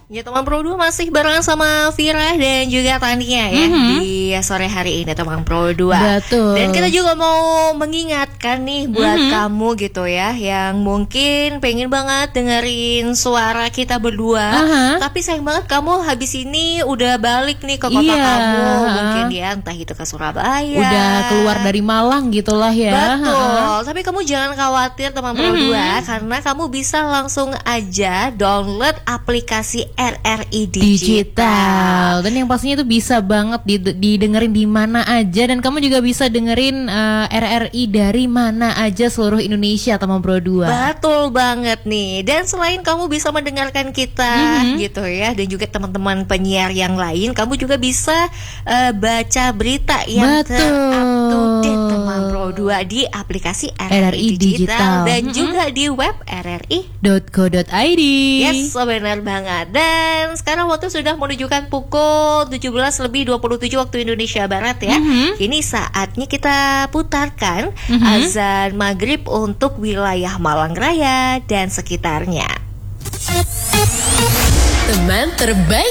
Ya teman Pro 2 masih barengan sama Vira dan juga Tania ya di sore hari ini teman Pro 2. Betul. Dan kita juga mau mengingatkan nih buat kamu gitu ya yang mungkin pengen banget dengerin suara kita berdua. Tapi sayang banget kamu habis ini udah balik nih ke kota kamu. Mungkin ya entah itu ke Surabaya. Udah keluar dari Malang gitulah ya. Betul. Tapi kamu jangan khawatir teman Pro 2 karena kamu bisa langsung aja download aplikasi RRI Digital. Dan yang pastinya itu bisa banget didengerin di mana aja. Dan kamu juga bisa dengerin RRI dari mana aja seluruh Indonesia teman Pro 2. Betul banget nih. Dan selain kamu bisa mendengarkan kita gitu ya, dan juga teman-teman penyiar yang lain, kamu juga bisa baca berita yang ter-update teman Pro 2 di aplikasi RRI Digital dan juga di web rri.co.id. Yes, benar banget. Dan sekarang waktu sudah menunjukkan pukul 17:27 waktu Indonesia Barat ya. Ini saatnya kita putarkan azan maghrib untuk wilayah Malang Raya dan sekitarnya. Teman terbaik